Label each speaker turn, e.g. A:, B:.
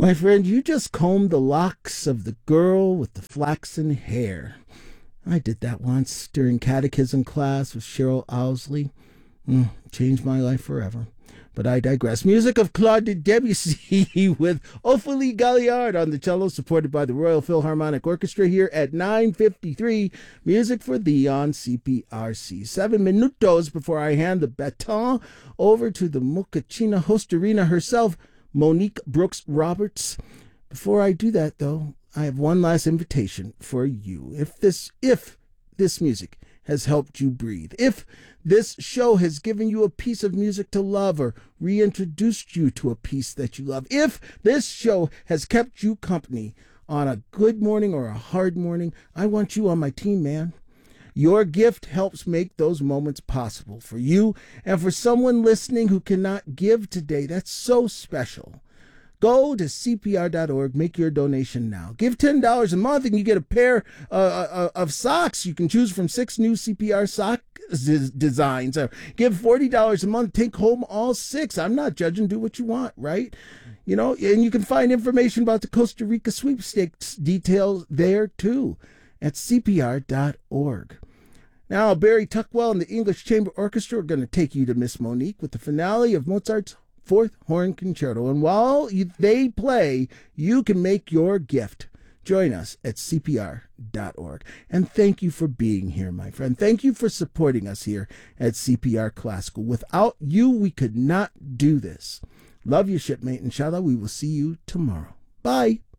A: My friend, you just combed the locks of the girl with the flaxen hair. I did that once during catechism class with Cheryl Owsley. Changed my life forever. But I digress. Music of Claude Debussy with Ophélie Galliard on the cello, supported by the Royal Philharmonic Orchestra here at 9:53. Music for thee on CPRC. 7 minutos before I hand the baton over to the Mucachina Hostarina herself, Monique Brooks Roberts. Before I do that, though, I have one last invitation for you. If this music has helped you breathe, if this show has given you a piece of music to love or reintroduced you to a piece that you love, if this show has kept you company on a good morning or a hard morning, I want you on my team, man. Your gift helps make those moments possible for you and for someone listening who cannot give today. That's so special. Go to CPR.org, make your donation now. Give $10 a month and you get a pair of socks. You can choose from 6 new CPR sock designs. Give $40 a month, take home all 6. I'm not judging, do what you want, right? You know, and you can find information about the Costa Rica sweepstakes details there too at CPR.org. Now, Barry Tuckwell and the English Chamber Orchestra are going to take you to Miss Monique with the finale of Mozart's Fourth Horn Concerto. And while they play, you can make your gift. Join us at CPR.org. And thank you for being here, my friend. Thank you for supporting us here at CPR Classical. Without you, we could not do this. Love you, shipmate. Inshallah, we will see you tomorrow. Bye.